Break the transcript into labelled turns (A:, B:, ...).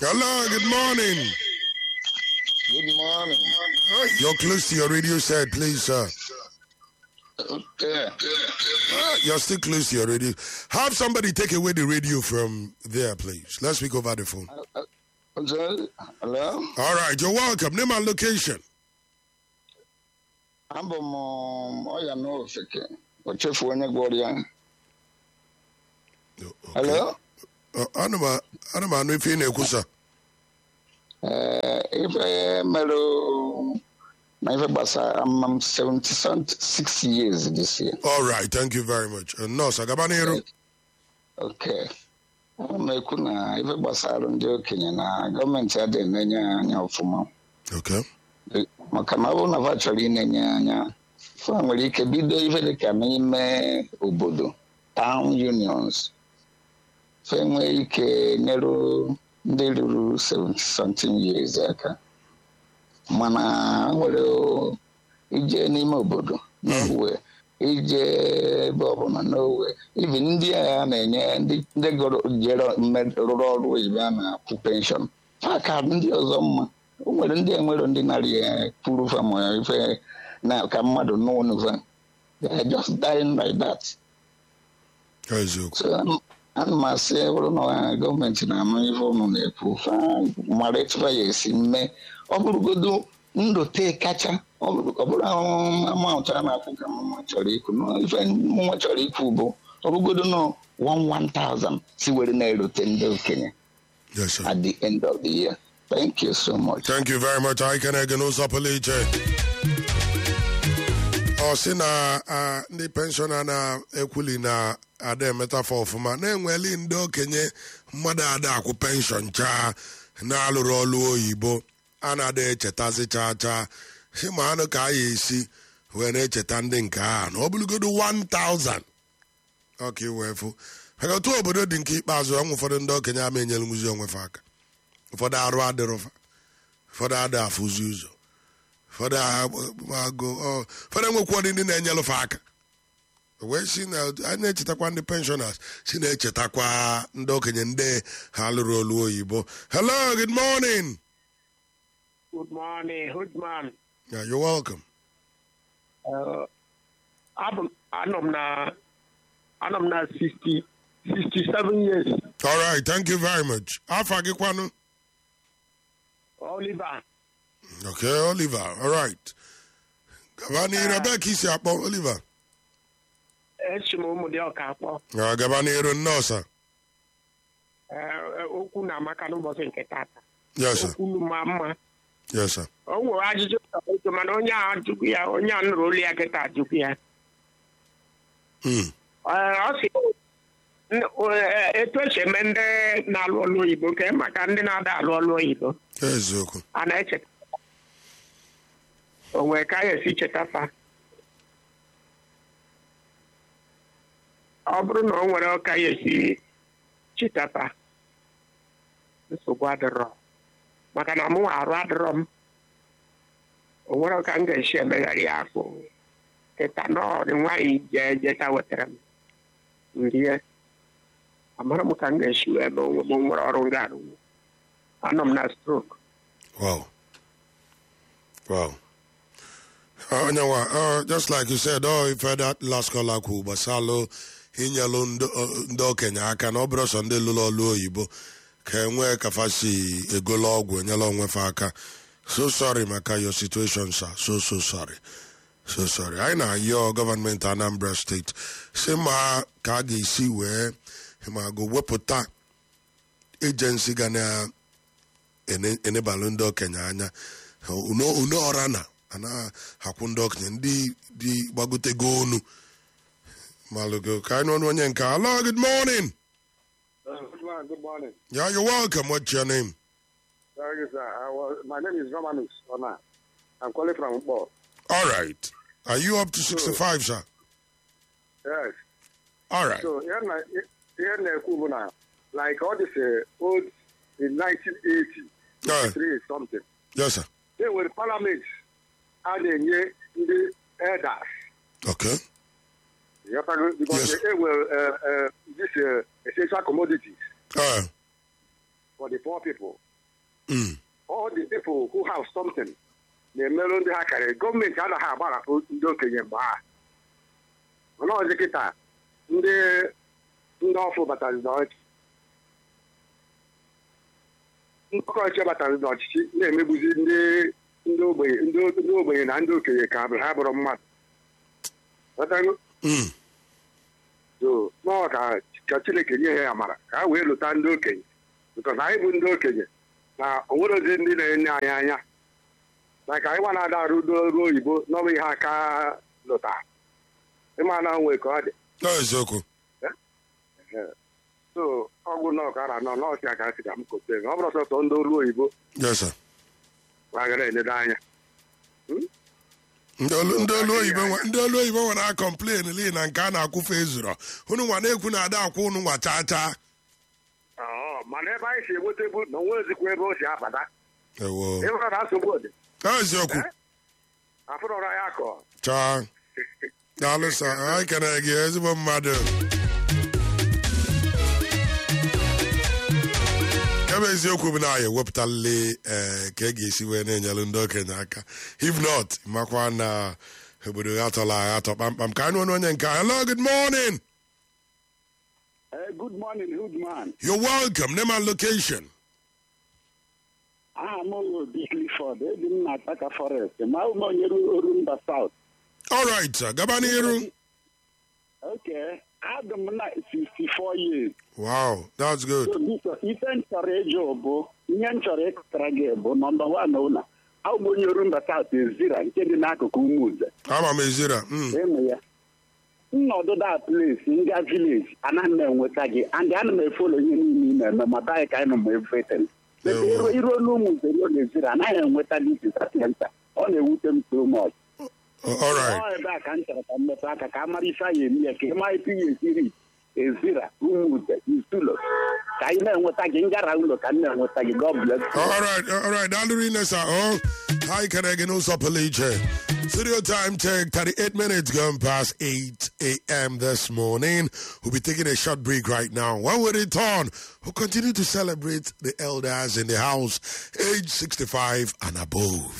A: Hello, good morning.
B: Good morning.
A: You're close to your radio set, please, sir.
B: Okay.
A: You're still close to your radio. Have somebody take away the radio from there, please. Let's speak over the phone.
B: Hello?
A: All right, you're welcome. Name and location.
B: Abụ m ọya n'ofeke. Ochefu onye gwọrọ ya. Hello?
A: Ana m anụ ife ị na-ekwu, sir.
B: Ife mere na ife gbasara I'm 76 years this year.
A: All right, thank you very much. Nọọsụ, agaba n'iru.
B: Okay. Ana m ekwu na ife gbasara ndị okenye na gọọmenti adịghị na-enye anya ọfụma.
A: Okay.
B: Maka na ọ bụrụ na ha chọrọ ịna-enye anya fa nwere ike bido ife dịka n'ime obodo town unions fa nwee ike nyere ndị ruru 70-something years aka mana nwere ije n'ime obodo n'owe ije ebe ọbụla n'owe even ndị agha na-enye ndị rụrụ ọrụ oyibo a na-akwụ penshọn ha ka ndị ọzọ mma. O nwere ndị enwere ndị narị pụrụ fama ife na ka mmadụ n'ụnụva. They are just dying like that. So ana m asị bụrụ na gọọmenti na-ama ife ụnụ na-ekwu mara etufa ya esi mee ọ bụrụgodo ndote kacha ọ bụrụ amaụtụ a na-akwụ ka mma chọrọ ikwu ife mụnwa chọrọ ikwu bụ ọ bụrụgodo na 1,000 si were na-erote ndị okenye at the end of the year. Thank you so much.
A: Thank you very much. I can again also apologize. Sị na ndị penshọna na-ekwuli na ada metaphor ọfụma na-enweli ndị okenye mmadụ ada akwụ penshọn chaa na-alụrụ ọlụ oyibo a na-ada echetazi chaa ma anụ ka a ya esi wee na-echeta ndị nke a na ọ bụrụgodo 1,000 ọka iwefu maka otu obodo dị nke ikpeazụ ọnwụ ụfọdụ ndị okenye ama enyere nwuzi onwefe aka. Ụfọdụ arụ adịrọfa, ụfọdụ adị afụzi ụzọ, ụfọdụ enwekwa ndị na-enyelụfa aka. Wee si na a na-echetakwa ndị pensioners si na-echetakwa ndị okenye ndị ha lụrụ olu oyibo. Hello, good morning.
C: Good morning, good man.
A: Yeah, you're welcome.
C: I'm na 67 years.
A: All right, thank you very much. Afa gị kwanu?
C: Oliver.
A: Okay, Oliver. All right. Gabani Rebecca isi akpọ Oliver.
C: Ụmụ dị ọka akpọ.
A: Gabani iru nọọsa.
C: Okwu na-amaka n'ụbọchị nke tata.
A: Yes, sir.
C: Okwu ma mma.
A: Yes, sir.
C: O nwere ajụjụ mana onye a ajụkwu ya, onye a nụrụ olu ya kịta ajụkwu ya. Ọ sị etu esi eme ndị na-alụ ọlụ oyibo nke maka ndị na-ada alụ ọlụ oyibo.
A: Eziokwu.
C: A na-echeta. O nwere ka ya esi cheta fa. Ọ bụrụ na o nwere ọka ya esi chitapa nsogbu adịrọ maka na mụ arụ adịrọ m o nwere ọka m ga-esi emegharị akpụ kịta n'ọdị nwaanyị jeta wetara m nrie amara m ka m ga-esi wee mee onwe m nwere ọrụ ga-arụ anọ m na stroke.
A: Wow. Just like you said, if that last call kwụ gbasalo inyelu ndị okenye aka na ọ bụrụ sọ ndị lụrụ ọlụ oyibo ka enwee kafasi egolo ọgwụ enyela onwefe aka. So sorry maka your situation, sir. So sorry. Anyị na-ayọ gọọmenti Anambra steeti si ma ka a ga-esi wee ma go wepụta agency ga na-enebalụ ndị okenye anya unu ọra na ana-akwụ ndị okenye ndị dị gbagotego onu malụgo ka anyị n'ọnụ onye nke. Hello, good morning.
D: Good morning.
A: Yeah, you're welcome. What's your name?
D: Thank you, sir. My name is Romanus Ona. I'm calling from Bo.
A: All right. Are you up to 65, sir?
D: Yes.
A: All right.
D: So, here like all this old in 1980, 83 something.
A: Yes, sir.
D: They were parliament and the elders.
A: Okay.
D: Because
A: Yes.
D: they were this essential commodities for the poor people. All the people who have something na-emerụ ndị ha karịrị. Gọọmenti anaghị agbarapụ ndị okenye mgbe ha. Mana ọzọ kịta ndị ọfụ batara n'ọchịchị. Ndị ọkọchị batara n'ọchịchị na-emegbuzi ndị ogbenye na ndị okenye ka ha bụrụ mmadụ. So n'ọ ka Chineke nye ha amara ka ha wee lụta ndị okenye. Because anyị bụ ndị okenye na onwerozi ndị na-enye anyị anya. Na ka anyị nwa na-ada arụ ọrụ oyibo n'ọbụ ihe aka lụta. Ịma na nwe ka ọ dị.
A: Eziokwu.
D: So ọgwụ nọ ka ara nọ n'ọchịa ka asị ka m kote. Ọ bụrụ sọsọ ndị ọrụ oyibo.
A: Yes, sir.
D: Gbagara enedo anya.
A: Ndị olu oyibo nwere a complain li na nke a na-akwụfe ezuro. Unu nwa na-ekwu na ada akwụ unu nwa chaa.
D: Mana ebe anyị si enweta na onwezikwa ebe o si abata.
A: Ewo.
D: Ịhụrụ na nsogbu dị.
A: Eziokwu.
D: Afụrọrọ ya akọ.
A: Chaa. Daalụ sa, anyị kere gị ezigbo mmadụ. Ebe eziokwu bụ na anyị ewepụtalị ka e ga-esi wee na-enyelu ndị okenye aka. If not, makwa na obodo ya atọla agha atọ kpamkpam. Ka anyị nụ onye nke hello, good morning.
E: Good morning, good man.
A: You're welcome. Name and location.
E: I'm Obi Clifford. I'm in Ataka Forest. I'm Orumba South.
A: All right, sir. Gabaniru.
E: Okay. I'm 64 years.
A: Wow, that's good.
E: So this is job. Number one owner. How many Orumba South is Zira?
A: I'm a Zira.
E: Nnọdụ that place nga village anaghị m enweta gị and ana m efolo ihe niile ime mata anyị ka anyị nọ m everything iruo n'ụmụ zero na-eziri anaghị enweta dị senta ọ na-ewute m so much. Ebe a ka m chọrọ ka mmepe aka ka a mara ife anyị eme ya ka ị mara ife ya esiri ezira ụmụude isulo ka anyị na-enweta gị ngara ụlọ ka m na-enweta gị. God bless you.
A: All right. Hi, can I get no supplementary? Studio time check, 38 minutes gone past 8 a.m. this morning. We'll be taking a short break right now. When we return, we'll continue to celebrate the elders in the house, age 65 and above.